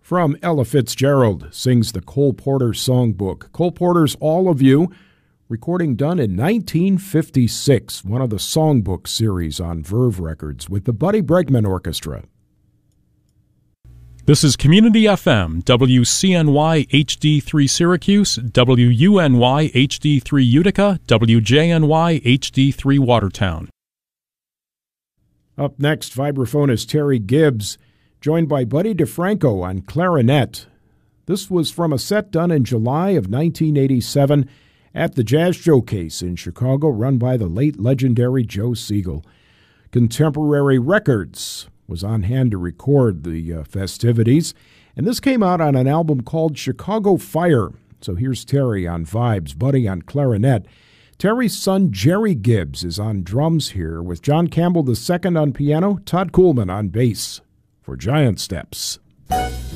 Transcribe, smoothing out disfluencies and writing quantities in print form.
From Ella Fitzgerald sings the Cole Porter Songbook. Cole Porter's All of You, recording done in 1956, one of the songbook series on Verve Records with the Buddy Bregman Orchestra. This is Community FM, WCNY HD3 Syracuse, WUNY HD3 Utica, WJNY HD3 Watertown. Up next, vibraphonist Terry Gibbs, joined by Buddy DeFranco on clarinet. This was from a set done in July of 1987 at the Jazz Showcase in Chicago, run by the late legendary Joe Siegel. Contemporary Records was on hand to record the festivities, and this came out on an album called Chicago Fire. So here's Terry on vibes, Buddy on clarinet. Terry's son Jerry Gibbs is on drums here, with John Campbell II on piano, Todd Kuhlman on bass for Giant Steps.